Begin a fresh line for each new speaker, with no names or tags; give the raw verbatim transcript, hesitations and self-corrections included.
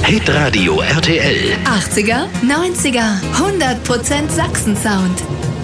Hitradio R T L.
achtziger, neunziger, hundert Prozent Sachsen-Sound.